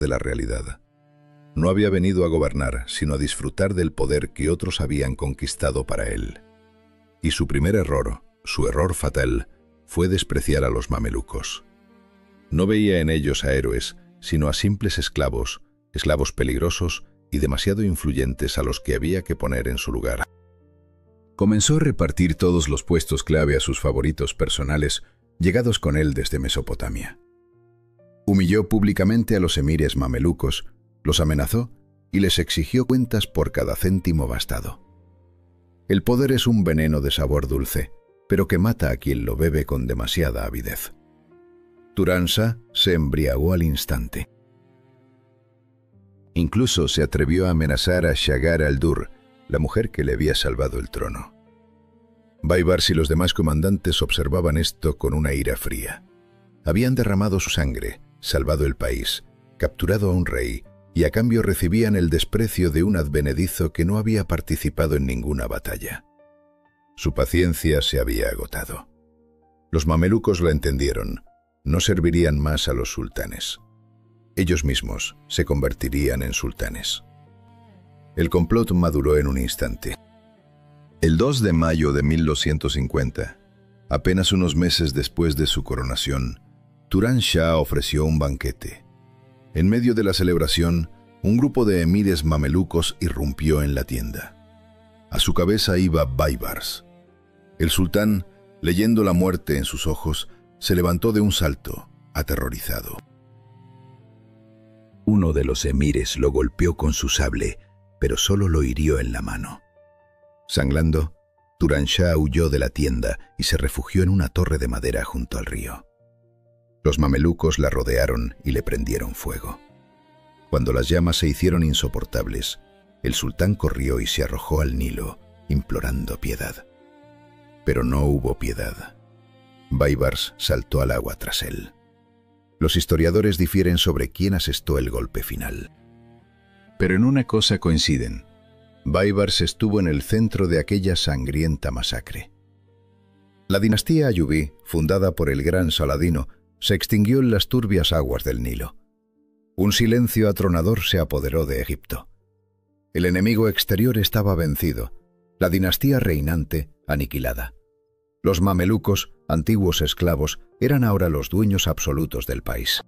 de la realidad. No había venido a gobernar, sino a disfrutar del poder que otros habían conquistado para él. Y su primer error, su error fatal, fue despreciar a los mamelucos. No veía en ellos a héroes, sino a simples esclavos, esclavos peligrosos y demasiado influyentes a los que había que poner en su lugar. Comenzó a repartir todos los puestos clave a sus favoritos personales, llegados con él desde Mesopotamia. Humilló públicamente a los emires mamelucos, los amenazó y les exigió cuentas por cada céntimo gastado. El poder es un veneno de sabor dulce, pero que mata a quien lo bebe con demasiada avidez. Turan Shah se embriagó al instante. Incluso se atrevió a amenazar a Shagar al-Durr, la mujer que le había salvado el trono. Baibars y los demás comandantes observaban esto con una ira fría. Habían derramado su sangre, salvado el país, capturado a un rey, y a cambio recibían el desprecio de un advenedizo que no había participado en ninguna batalla. Su paciencia se había agotado. Los mamelucos la entendieron. No servirían más a los sultanes. Ellos mismos se convertirían en sultanes. El complot maduró en un instante. El 2 de mayo de 1250, apenas unos meses después de su coronación, Turan Shah ofreció un banquete. En medio de la celebración, un grupo de emires mamelucos irrumpió en la tienda. A su cabeza iba Baibars. El sultán, leyendo la muerte en sus ojos, se levantó de un salto, aterrorizado. Uno de los emires lo golpeó con su sable, pero solo lo hirió en la mano. Sangrando, Turan Shah huyó de la tienda y se refugió en una torre de madera junto al río. Los mamelucos la rodearon y le prendieron fuego. Cuando las llamas se hicieron insoportables, el sultán corrió y se arrojó al Nilo, implorando piedad. Pero no hubo piedad. Baibars saltó al agua tras él. Los historiadores difieren sobre quién asestó el golpe final. Pero en una cosa coinciden. Baibars estuvo en el centro de aquella sangrienta masacre. La dinastía ayubí, fundada por el gran Saladino, se extinguió en las turbias aguas del Nilo. Un silencio atronador se apoderó de Egipto. El enemigo exterior estaba vencido, la dinastía reinante aniquilada. Los mamelucos, antiguos esclavos, eran ahora los dueños absolutos del país.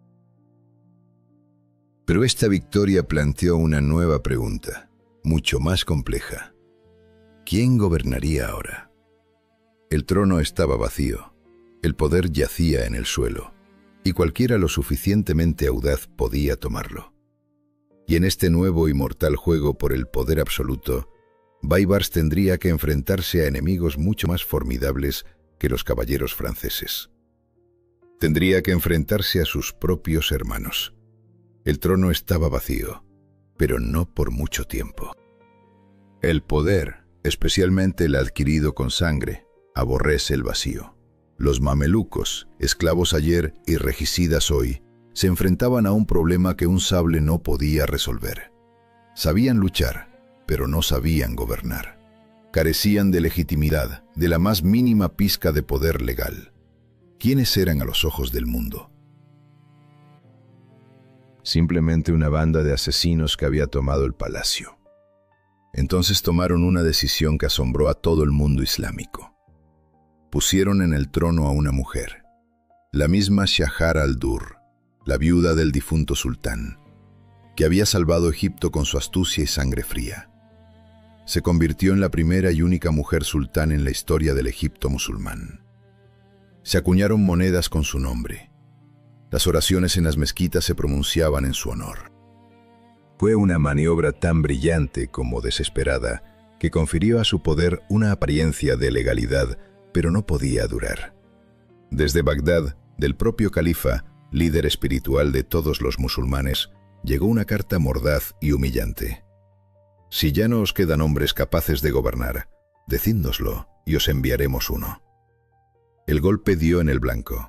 Pero esta victoria planteó una nueva pregunta, mucho más compleja. ¿Quién gobernaría ahora? El trono estaba vacío, el poder yacía en el suelo, y cualquiera lo suficientemente audaz podía tomarlo. Y en este nuevo y mortal juego por el poder absoluto, Baibars tendría que enfrentarse a enemigos mucho más formidables que los caballeros franceses. Tendría que enfrentarse a sus propios hermanos. El trono estaba vacío, pero no por mucho tiempo. El poder, especialmente el adquirido con sangre, aborrece el vacío. Los mamelucos, esclavos ayer y regicidas hoy, se enfrentaban a un problema que un sable no podía resolver. Sabían luchar, pero no sabían gobernar. Carecían de legitimidad, de la más mínima pizca de poder legal. ¿Quiénes eran a los ojos del mundo? Simplemente una banda de asesinos que había tomado el palacio. Entonces tomaron una decisión que asombró a todo el mundo islámico. Pusieron en el trono a una mujer, la misma Shagar al-Durr, la viuda del difunto sultán, que había salvado Egipto con su astucia y sangre fría. Se convirtió en la primera y única mujer sultán en la historia del Egipto musulmán. Se acuñaron monedas con su nombre. Las oraciones en las mezquitas se pronunciaban en su honor. Fue una maniobra tan brillante como desesperada que confirió a su poder una apariencia de legalidad, pero no podía durar. Desde Bagdad, del propio califa, líder espiritual de todos los musulmanes, llegó una carta mordaz y humillante. Si ya no os quedan hombres capaces de gobernar, decídnoslo y os enviaremos uno. El golpe dio en el blanco.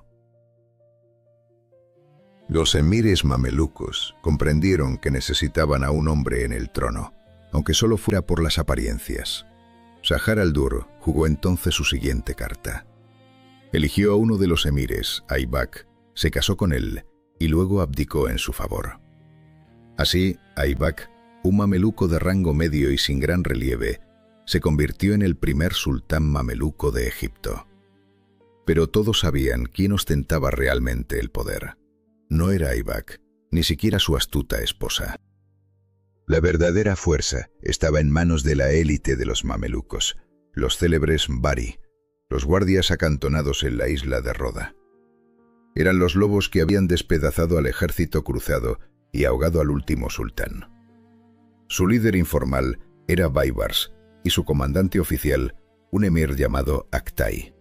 Los emires mamelucos comprendieron que necesitaban a un hombre en el trono, aunque solo fuera por las apariencias. Shagar al-Durr jugó entonces su siguiente carta. Eligió a uno de los emires, Aybak, se casó con él y luego abdicó en su favor. Así, Aybak, un mameluco de rango medio y sin gran relieve, se convirtió en el primer sultán mameluco de Egipto. Pero todos sabían quién ostentaba realmente el poder. No era Aybak, ni siquiera su astuta esposa. La verdadera fuerza estaba en manos de la élite de los mamelucos, los célebres Bari, los guardias acantonados en la isla de Roda. Eran los lobos que habían despedazado al ejército cruzado y ahogado al último sultán. Su líder informal era Baibars y su comandante oficial, un emir llamado Aktay.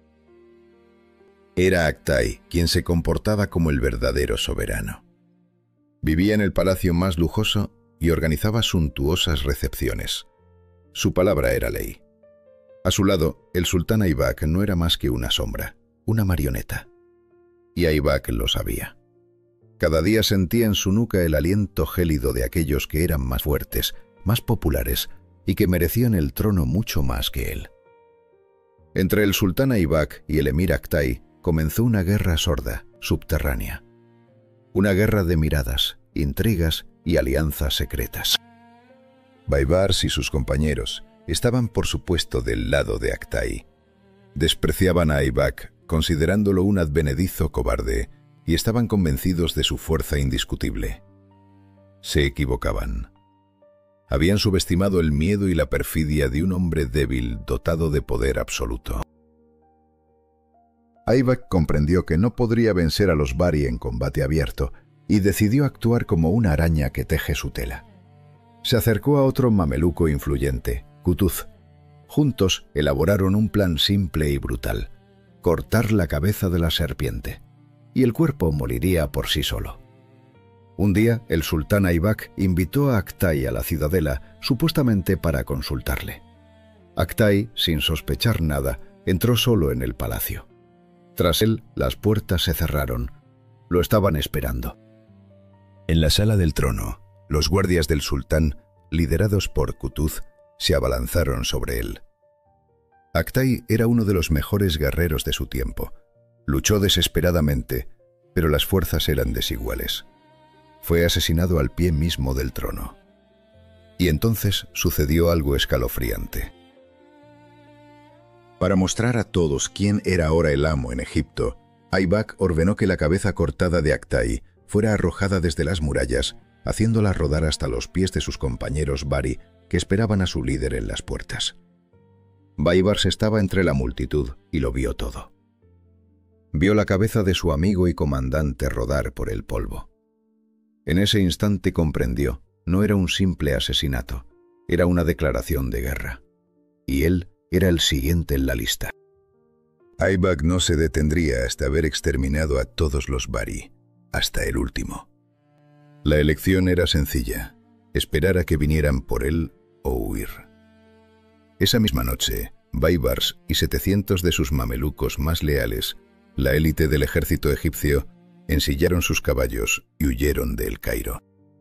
Era Aktay quien se comportaba como el verdadero soberano. Vivía en el palacio más lujoso y organizaba suntuosas recepciones. Su palabra era ley. A su lado, el sultán Aybak no era más que una sombra, una marioneta. Y Aybak lo sabía. Cada día sentía en su nuca el aliento gélido de aquellos que eran más fuertes, más populares y que merecían el trono mucho más que él. Entre el sultán Aybak y el emir Aktay comenzó una guerra sorda, subterránea. Una guerra de miradas, intrigas y alianzas secretas. Baibars y sus compañeros estaban por supuesto del lado de Aktay. Despreciaban a Aybak, considerándolo un advenedizo cobarde, y estaban convencidos de su fuerza indiscutible. Se equivocaban. Habían subestimado el miedo y la perfidia de un hombre débil dotado de poder absoluto. Aybak comprendió que no podría vencer a los Bari en combate abierto y decidió actuar como una araña que teje su tela. Se acercó a otro mameluco influyente, Qutuz. Juntos elaboraron un plan simple y brutal: cortar la cabeza de la serpiente, y el cuerpo moriría por sí solo. Un día, el sultán Aybak invitó a Aktay a la ciudadela, supuestamente para consultarle. Aktay, sin sospechar nada, entró solo en el palacio. Tras él, las puertas se cerraron. Lo estaban esperando. En la sala del trono, los guardias del sultán, liderados por Qutuz, se abalanzaron sobre él. Aktay era uno de los mejores guerreros de su tiempo. Luchó desesperadamente, pero las fuerzas eran desiguales. Fue asesinado al pie mismo del trono. Y entonces sucedió algo escalofriante. Para mostrar a todos quién era ahora el amo en Egipto, Aybak ordenó que la cabeza cortada de Aktay fuera arrojada desde las murallas, haciéndola rodar hasta los pies de sus compañeros Bari, que esperaban a su líder en las puertas. Baibars estaba entre la multitud y lo vio todo. Vio la cabeza de su amigo y comandante rodar por el polvo. En ese instante comprendió, no era un simple asesinato, era una declaración de guerra. Y él era el siguiente en la lista. Aybak no se detendría hasta haber exterminado a todos los Bari, hasta el último. La elección era sencilla: esperar a que vinieran por él o huir. Esa misma noche, Baibars y 700 de sus mamelucos más leales, la élite del ejército egipcio, ensillaron sus caballos y huyeron de El Cairo.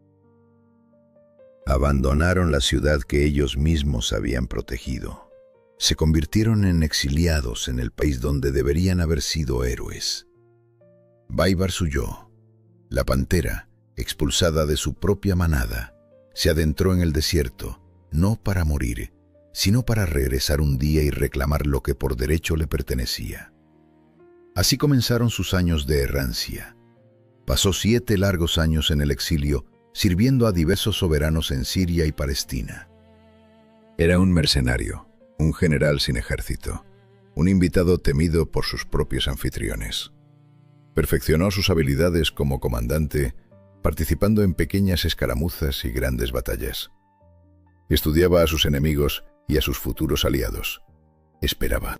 Abandonaron la ciudad que ellos mismos habían protegido. Se convirtieron en exiliados en el país donde deberían haber sido héroes. Baibars huyó. La pantera, expulsada de su propia manada, se adentró en el desierto, no para morir, sino para regresar un día y reclamar lo que por derecho le pertenecía. Así comenzaron sus años de errancia. Pasó 7 largos años en el exilio, sirviendo a diversos soberanos en Siria y Palestina. Era un mercenario, un general sin ejército, un invitado temido por sus propios anfitriones. Perfeccionó sus habilidades como comandante, participando en pequeñas escaramuzas y grandes batallas. Estudiaba a sus enemigos y a sus futuros aliados. Esperaba.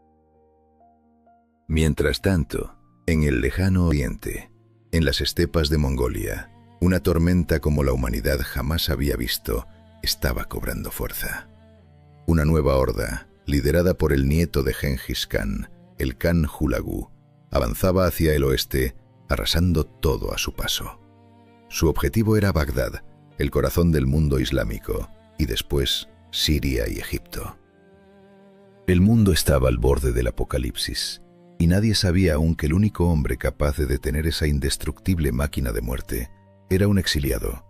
Mientras tanto, en el lejano oriente, en las estepas de Mongolia, una tormenta como la humanidad jamás había visto estaba cobrando fuerza. Una nueva horda, liderada por el nieto de Gengis Khan, el Khan Hulagu, avanzaba hacia el oeste, arrasando todo a su paso. Su objetivo era Bagdad, el corazón del mundo islámico, y después Siria y Egipto. El mundo estaba al borde del apocalipsis, y nadie sabía aún que el único hombre capaz de detener esa indestructible máquina de muerte era un exiliado,